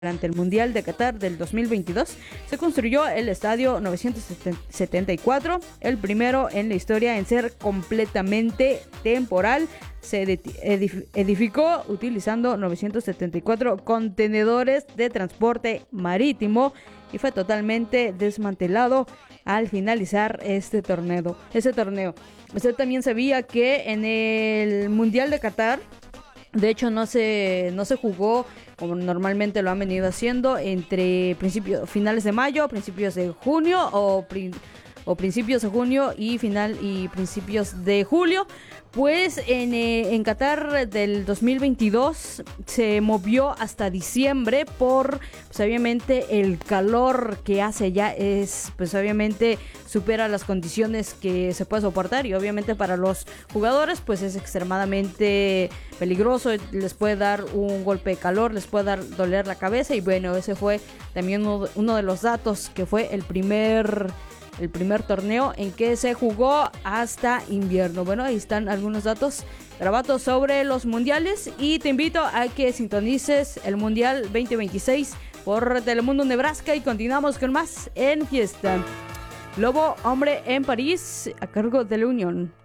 Durante el Mundial de Qatar del 2022 se construyó el Estadio 974, el primero en la historia en ser completamente temporal. Se edificó utilizando 974 contenedores de transporte marítimo y fue totalmente desmantelado al finalizar este torneo. Usted también sabía que en el Mundial de Qatar, de hecho, no se jugó como normalmente lo han venido haciendo entre finales de mayo, principios de junio o principios de junio y principios de julio. Pues en Qatar del 2022 se movió hasta diciembre por, pues obviamente el calor que hace allá pues obviamente supera las condiciones que se puede soportar, y obviamente para los jugadores pues es extremadamente peligroso, les puede dar un golpe de calor, les puede doler la cabeza. Y bueno, ese fue también uno de los datos, que fue el primer torneo en que se jugó hasta invierno. Bueno, ahí están algunos datos grabados sobre los mundiales, y te invito a que sintonices el Mundial 2026 por Telemundo Nebraska, y continuamos con más en Fiesta. Lobo Hombre en París, a cargo de La Unión.